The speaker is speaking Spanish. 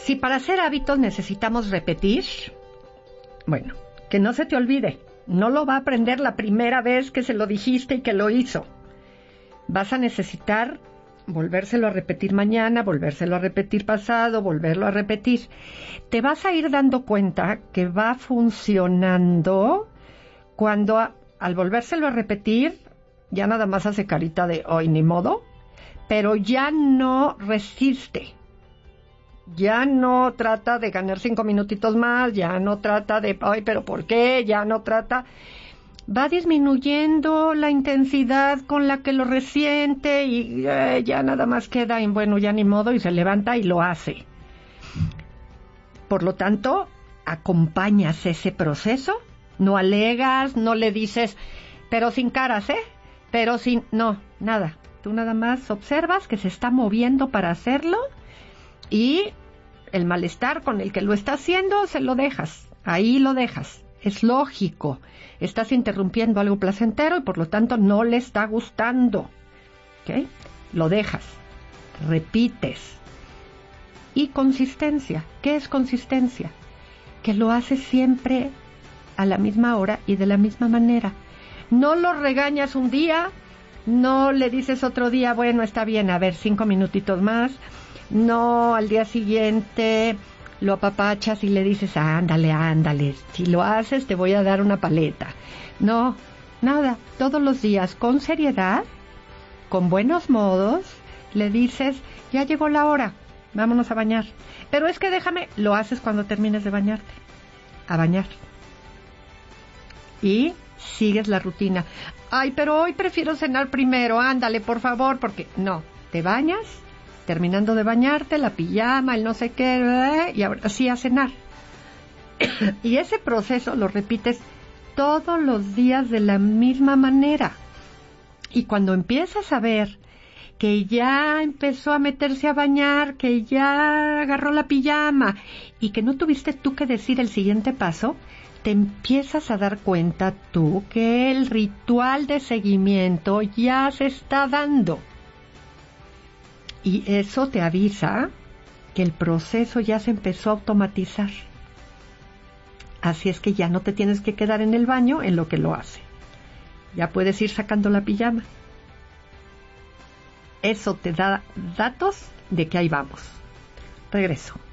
Si para hacer hábitos necesitamos repetir, bueno, que no se te olvide. No lo va a aprender la primera vez que se lo dijiste y que lo hizo. Vas a necesitar volvérselo a repetir mañana, volvérselo a repetir pasado, volverlo a repetir. Te vas a ir dando cuenta que va funcionando cuando al volvérselo a repetir, ya nada más hace carita de hoy ni modo, pero ya no resiste. Ya no trata de ganar 5 minutitos más, ya no trata de, ay, pero ¿por qué? Ya no trata. Va disminuyendo la intensidad con la que lo resiente y ya nada más queda en, bueno, ya ni modo, y se levanta y lo hace. Por lo tanto, acompañas ese proceso, no alegas, no le dices, pero sin caras, pero sin, no, nada. Tú nada más observas que se está moviendo para hacerlo y el malestar con el que lo está haciendo se lo dejas, ahí lo dejas. Es lógico, estás interrumpiendo algo placentero y por lo tanto no le está gustando. ¿Ok? Lo dejas, repites. Y consistencia. ¿Qué es consistencia? Que lo haces siempre a la misma hora y de la misma manera. No lo regañas un día, no le dices otro día, bueno, está bien, a ver, 5 minutitos más. No, al día siguiente lo apapachas y le dices, ándale, ándale, si lo haces te voy a dar una paleta. No, nada, todos los días, con seriedad, con buenos modos, le dices, ya llegó la hora, vámonos a bañar. Pero es que déjame, lo haces cuando termines de bañarte, a bañar. Y sigues la rutina. Ay, pero hoy prefiero cenar primero, ándale, por favor, porque no, te bañas, terminando de bañarte, la pijama, el no sé qué, y ahora sí a cenar. Y ese proceso lo repites todos los días de la misma manera. Y cuando empiezas a ver que ya empezó a meterse a bañar, que ya agarró la pijama y que no tuviste tú que decir el siguiente paso, te empiezas a dar cuenta tú que el ritual de seguimiento ya se está dando. Y eso te avisa que el proceso ya se empezó a automatizar. Así es que ya no te tienes que quedar en el baño en lo que lo hace. Ya puedes ir sacando la pijama. Eso te da datos de que ahí vamos. Regreso.